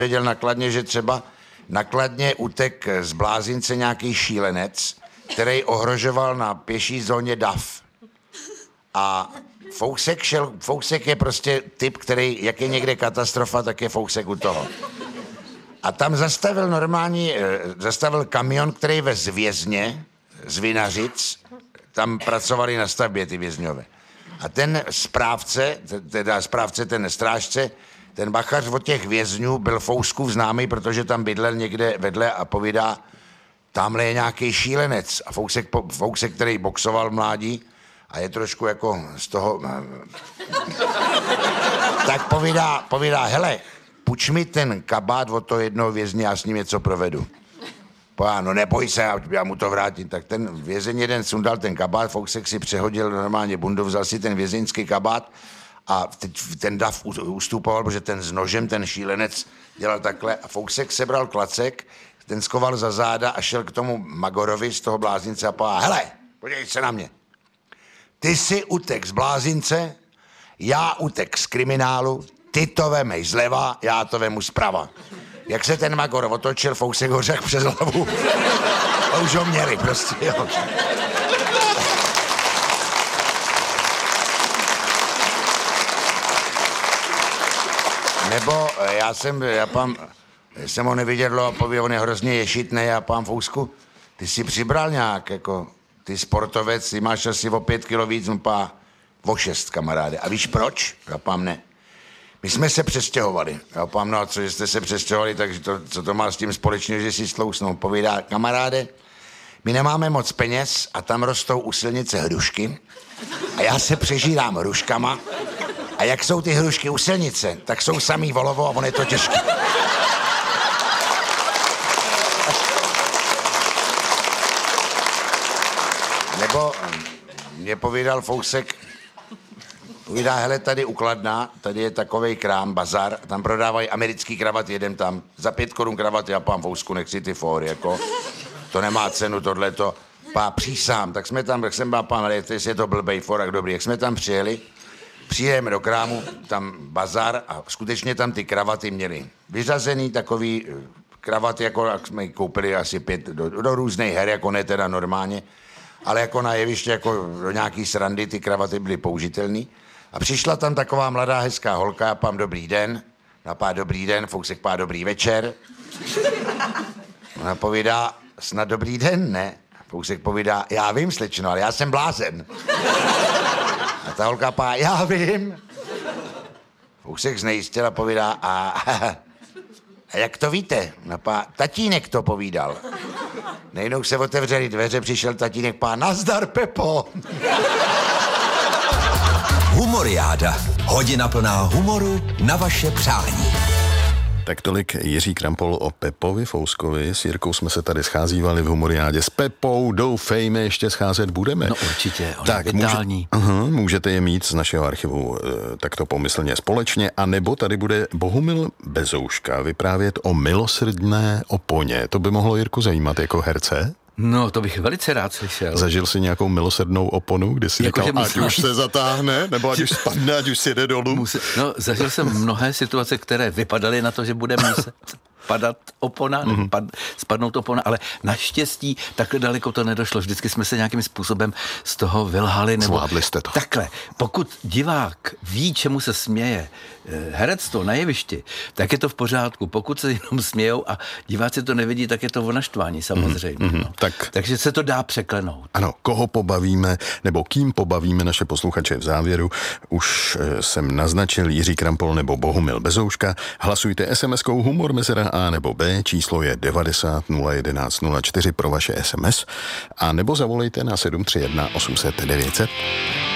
věděl na Kladně, že třeba na Kladně utek z blázince nějaký šílenec, který ohrožoval na pěší zóně dav. A Fousek je prostě typ, který, jak je někde katastrofa, tak je Fousek u toho. A tam zastavil kamion, který vez vězně z Vinařic, tam pracovali na stavbě ty vězňové. A ten správce, ten strážce, ten bachař od těch vězňů byl Fouskův známý, protože tam bydlel někde vedle a povídá, tamhle je nějaký šílenec. A Fousek, který boxoval v mládí a je trošku jako z toho... tak povídá, hele, půjč mi ten kabát od toho jednoho vězně, já s ním něco provedu. No neboj se, já mu to vrátím. Tak ten vězeň jeden sundal ten kabát, Fousek si přehodil normálně bundu, vzal si ten vězeňský kabát a ten dav ustupoval, protože ten s nožem, ten šílenec dělal takhle a Fousek sebral klacek, ten skoval za záda a šel k tomu Magorovi z toho blázince a povedal, hele, podívej se na mě. Ty jsi utek z blázince, já utek z kriminálu, ty to vemej zleva, já to vemu zprava. Jak se ten Magor otočil, Fousek ho řekl přes hlavu. A už ho měli prostě, jo. Nebo já jsem ho neviděl a pověděl, on je hrozně ješitnej a pán Fousku, ty jsi přibral nějak, jako, ty sportovec, ty máš asi o 5 kilo víc, o 6, kamaráde. A víš proč? Já pám ne. My jsme se přestěhovali. Já pám, no a co, že jste se přestěhovali, takže co to má s tím společného, že si stlousnou. Povídá, kamaráde, my nemáme moc peněz a tam rostou u silnice hrušky a já se přežírám hruškama a jak jsou ty hrušky u silnice, tak jsou samý volovo a on je to těžké. Nebo mě povídal Fousek, povídá, hele, tady u Kladna, tady je takovej krám, bazar, tam prodávají americký kravaty, jedem tam, za 5 korun kravaty, já pán Fousku, nechci ty fóry, jako, to nemá cenu, tohleto, přísám, tak jsem byl pán, jestli je to blbej forák, dobrý, jak jsme tam přijedeme do krámu, tam bazar a skutečně tam ty kravaty měli vyřazený takový kravaty, jako jak jsme koupili asi 5 do různých her, jako ne teda normálně, ale jako na jeviště, jako do nějaký srandy ty kravaty byly použitelný. A přišla tam taková mladá hezká holka, já pám dobrý den, dobrý den, Fousek pá dobrý večer. Ona povídá, snad dobrý den, ne? Fousek povídá, já vím, slečno, ale já jsem blázen. A ta holka pá, já vím. Fousek znejistil a povídá, a jak to víte? Napá, tatínek to povídal. Nejednou se otevřeli dveře, přišel tatínek, pá, nazdar, Pepo. Humoriáda. Hodina plná humoru na vaše přání. Tak tolik Jiří Krampol o Pepovi Fouskovi. S Jirkou jsme se tady scházívali v Humoriádě s Pepou. Doufejme, ještě scházet budeme. No určitě, on tak, je vitální. Můžete je mít z našeho archivu takto pomyslně společně, a nebo tady bude Bohumil Bezouška vyprávět o milosrdné oponě. To by mohlo Jirku zajímat jako herce? No, to bych velice rád slyšel. Zažil jsi nějakou milosrdnou oponu, kdy jsi říkal, ať už se zatáhne, nebo ať už spadne, ať už si jde dolů? No, zažil jsem mnohé situace, které vypadaly na to, že bude muset padat opona, spadnout opona, ale naštěstí takhle daleko to nedošlo. Vždycky jsme se nějakým způsobem z toho vylhali. Zvládli jste to. Takhle, pokud divák ví, čemu se směje herectvo na jevišti, tak je to v pořádku. Pokud se jenom smějou a diváci to nevidí, tak je to o naštvání samozřejmě. No. Takže se to dá překlenout. Ano, koho pobavíme, nebo kým pobavíme naše posluchače v závěru, už jsem naznačil Jiří Krampol nebo Bohumil Bezouška. Hlasujte SMS-kou humor mezera A nebo B, číslo je 90 011 04 pro vaše SMS, a nebo zavolejte na 731 800 900.